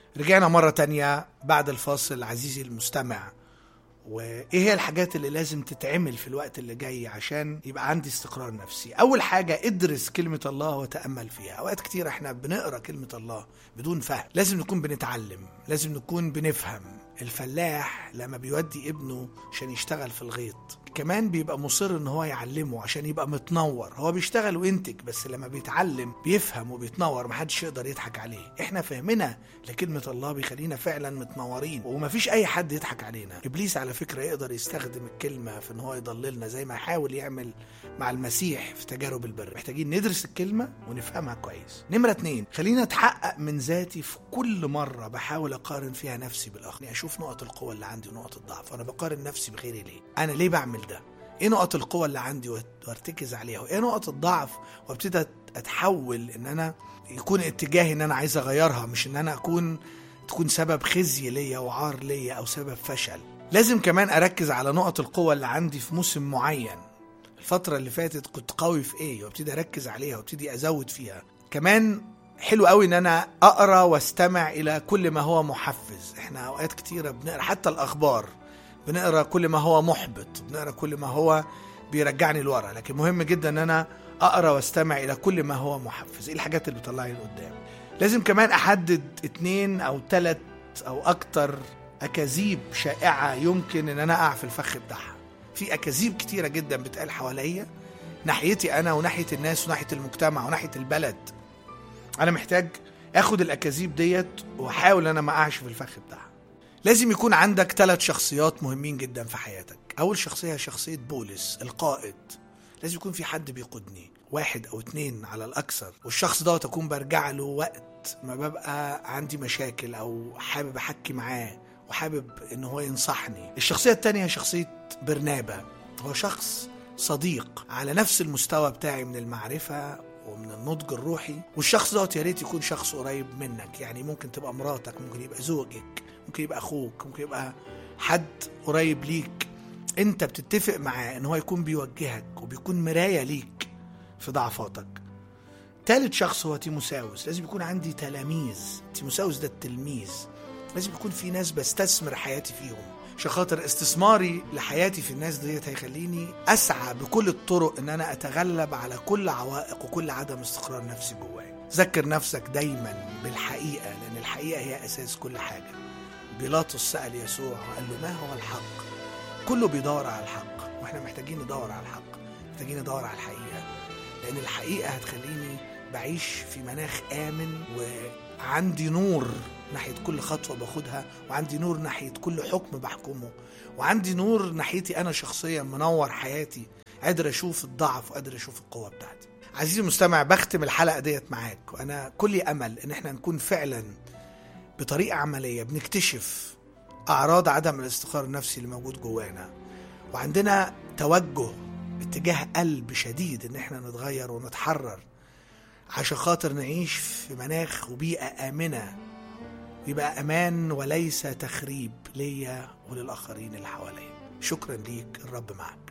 رجعنا مرة تانية بعد الفاصل عزيزي المستمع. وايه هي الحاجات اللي لازم تتعمل في الوقت اللي جاي عشان يبقى عندي استقرار نفسي؟ اول حاجة ادرس كلمة الله وتأمل فيها. اوقات كتير احنا بنقرأ كلمة الله بدون فهم. لازم نكون بنتعلم، لازم نكون بنفهم. الفلاح لما بيودي ابنه عشان يشتغل في الغيط كمان بيبقى مصر ان هو يعلمه عشان يبقى متنور. هو بيشتغل وينتج، بس لما بيتعلم بيفهم وبيتنور، محدش يقدر يضحك عليه. احنا فهمنا لكلمة الله بيخلينا فعلا متنورين، ومفيش اي حد يضحك علينا. ابليس على فكرة يقدر يستخدم الكلمة في ان هو يضللنا زي ما يحاول يعمل مع المسيح في تجارب البر. محتاجين ندرس الكلمة ونفهمها كويس. نمرة 2، خلينا اتحقق من ذاتي في كل مرة بحاول اقارن فيها نفسي بالاخر. اشوف نقط القوة اللي عندي ونقط الضعف. وانا بقارن نفسي بغيري ليه؟ انا ليه بعمل ده؟ ايه نقط القوة اللي عندي وارتكز عليها؟ وايه نقط الضعف وابتدي اتحول ان انا يكون اتجاهي ان انا عايز اغيرها، مش ان انا تكون سبب خزي ليا وعار ليا او سبب فشل. لازم كمان اركز على نقط القوة اللي عندي في موسم معين. الفترة اللي فاتت كنت قوي في ايه وابتدي اركز عليها وابتدي ازود فيها. كمان حلو قوي ان انا اقرا واستمع الى كل ما هو محفز. احنا اوقات كتيرة بنقرا حتى الاخبار، بنقرا كل ما هو محبط، بنقرا كل ما هو بيرجعني لورا، لكن مهم جدا ان انا اقرا واستمع الى كل ما هو محفز. ايه الحاجات اللي بتطلعني لقدام؟ لازم كمان احدد 2 أو 3 أو اكتر اكاذيب شائعة يمكن ان انا اقع في الفخ بتاعها. في اكاذيب كتيرة جدا بتقال حواليا ناحيتي انا وناحية الناس وناحية المجتمع وناحية البلد. انا محتاج اخد الاكاذيب ديت واحاول انا ما اقعش في الفخ بتاعها. لازم يكون عندك 3 شخصيات مهمين جدا في حياتك. اول شخصية شخصية بولس القائد. لازم يكون في حد بيقودني، 1 أو 2 على الاكثر، والشخص ده اكون برجع له وقت ما ببقى عندي مشاكل او حابب احكي معاه وحابب ان هو ينصحني. الشخصية الثانية شخصية برنابا. هو شخص صديق على نفس المستوى بتاعي من المعرفة ومن النضج الروحي، والشخص ده يا ريت يكون شخص قريب منك. يعني ممكن تبقى مراتك، ممكن يبقى زوجك، ممكن يبقى اخوك، ممكن يبقى حد قريب ليك انت بتتفق معاه ان هو يكون بيوجهك وبيكون مراية ليك في ضعفاتك. 3 شخص هو تيموساوس. لازم يكون عندي تلاميذ. تيموساوس ده التلميذ. لازم يكون في ناس بستثمر حياتي فيهم، عشان خاطر استثماري لحياتي في الناس ديت هيخليني اسعى بكل الطرق ان انا اتغلب على كل عوائق وكل عدم استقرار نفسي جواي. ذكر نفسك دايما بالحقيقة، لان الحقيقة هي اساس كل حاجة. بيلاطس سأل يسوع وقال له ما هو الحق؟ كله بيدور على الحق، واحنا محتاجين ندور على الحق، محتاجين ندور على الحقيقة، لان الحقيقة هتخليني بعيش في مناخ آمن، وعندي نور ناحية كل خطوة باخدها، وعندي نور ناحية كل حكم بحكمه، وعندي نور ناحيتي أنا شخصيا منور حياتي، قادر أشوف الضعف وقادر أشوف القوة بتاعتي. عزيزي المستمع، بختم الحلقة ديت معاك، وأنا كل أمل إن احنا نكون فعلا بطريقة عملية بنكتشف أعراض عدم الاستقرار النفسي اللي موجود جوانا، وعندنا توجه اتجاه قلب شديد إن احنا نتغير ونتحرر عشان خاطر نعيش في مناخ وبيئة آمنة، يبقى أمان وليس تخريب ليا وللآخرين اللي حواليا. شكرا ليك، الرب معك.